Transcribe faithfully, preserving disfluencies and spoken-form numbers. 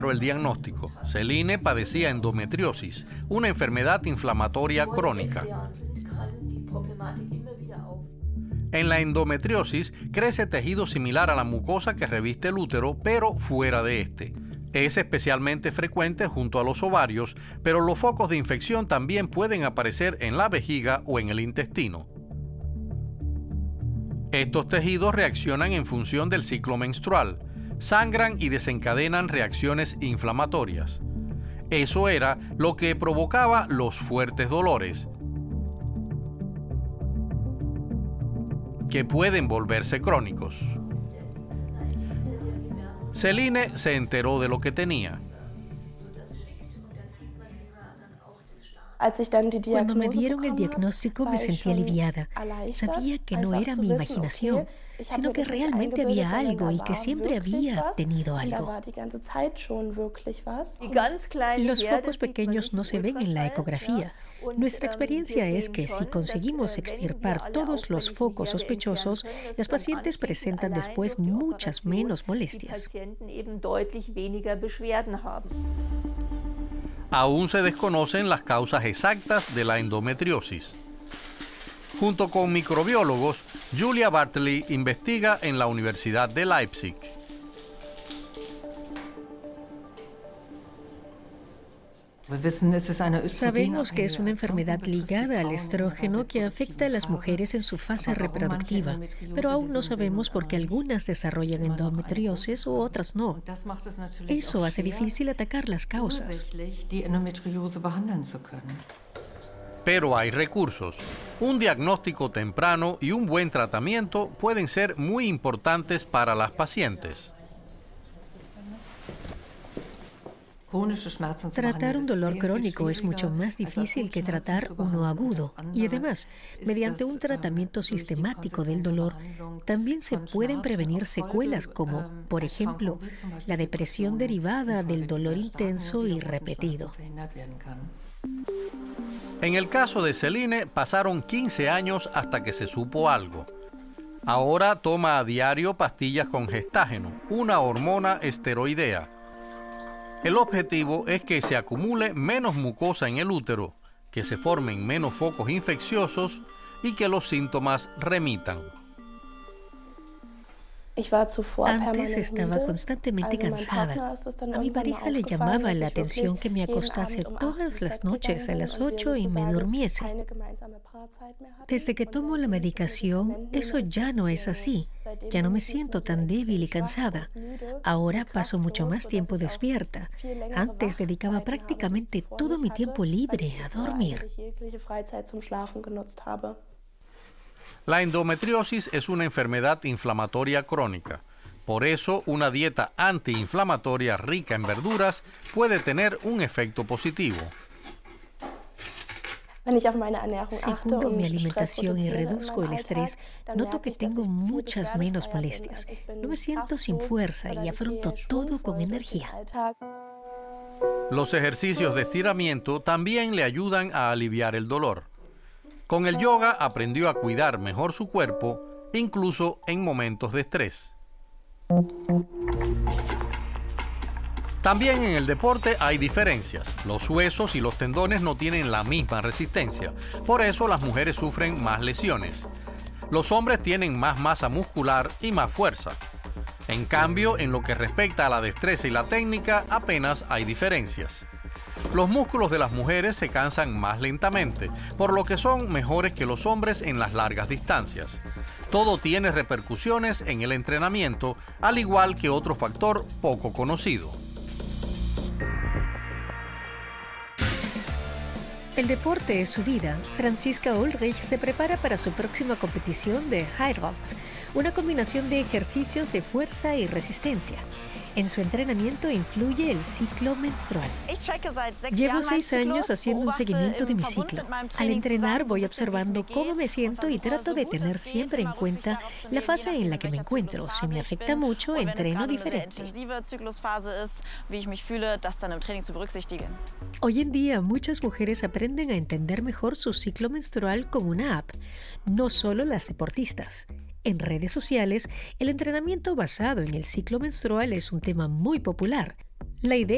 El diagnóstico. Celine padecía endometriosis, una enfermedad inflamatoria crónica. En la endometriosis crece tejido similar a la mucosa que reviste el útero, pero fuera de este. Es especialmente frecuente junto a los ovarios, pero los focos de infección también pueden aparecer en la vejiga o en el intestino. Estos tejidos reaccionan en función del ciclo menstrual, sangran y desencadenan reacciones inflamatorias. Eso era lo que provocaba los fuertes dolores, que pueden volverse crónicos. Celine se enteró de lo que tenía. Cuando me dieron el diagnóstico me sentí aliviada. Sabía que no era mi imaginación, sino que realmente había algo y que siempre había tenido algo. Los focos pequeños no se ven en la ecografía. Nuestra experiencia es que si conseguimos extirpar todos los focos sospechosos, los pacientes presentan después muchas menos molestias. Aún se desconocen las causas exactas de la endometriosis. Junto con microbiólogos, Julia Bartley investiga en la Universidad de Leipzig. Sabemos que es una enfermedad ligada al estrógeno que afecta a las mujeres en su fase reproductiva, pero aún no sabemos por qué algunas desarrollan endometriosis u otras no. Eso hace difícil atacar las causas. Pero hay recursos. Un diagnóstico temprano y un buen tratamiento pueden ser muy importantes para las pacientes. Tratar un dolor crónico es mucho más difícil que tratar uno agudo y además, mediante un tratamiento sistemático del dolor, también se pueden prevenir secuelas como, por ejemplo, la depresión derivada del dolor intenso y repetido. En el caso de Celine, pasaron quince años hasta que se supo algo. Ahora toma a diario pastillas con gestágeno, una hormona esteroidea. El objetivo es que se acumule menos mucosa en el útero, que se formen menos focos infecciosos y que los síntomas remitan. Antes estaba constantemente cansada. A mi pareja le llamaba la atención que me acostase todas las noches a las ocho y me durmiese. Desde que tomo la medicación, eso ya no es así. Ya no me siento tan débil y cansada. Ahora paso mucho más tiempo despierta. Antes dedicaba prácticamente todo mi tiempo libre a dormir. La endometriosis es una enfermedad inflamatoria crónica. Por eso, una dieta antiinflamatoria rica en verduras puede tener un efecto positivo. Si cuido mi alimentación y reduzco el estrés, noto que tengo muchas menos molestias. No me siento sin fuerza y afronto todo con energía. Los ejercicios de estiramiento también le ayudan a aliviar el dolor. Con el yoga aprendió a cuidar mejor su cuerpo, incluso en momentos de estrés. También en el deporte hay diferencias. Los huesos y los tendones no tienen la misma resistencia. Por eso las mujeres sufren más lesiones. Los hombres tienen más masa muscular y más fuerza. En cambio, en lo que respecta a la destreza y la técnica, apenas hay diferencias. Los músculos de las mujeres se cansan más lentamente, por lo que son mejores que los hombres en las largas distancias. Todo tiene repercusiones en el entrenamiento, al igual que otro factor poco conocido. El deporte es su vida. Franziska Ulrich se prepara para su próxima competición de High Rocks, una combinación de ejercicios de fuerza y resistencia. En su entrenamiento influye el ciclo menstrual. Llevo seis años haciendo un seguimiento de mi ciclo. Al entrenar voy observando cómo me siento y trato de tener siempre en cuenta la fase en la que me encuentro. Si me afecta mucho, entreno diferente. Hoy en día, muchas mujeres aprenden a entender mejor su ciclo menstrual con una app, no solo las deportistas. En redes sociales, el entrenamiento basado en el ciclo menstrual es un tema muy popular. La idea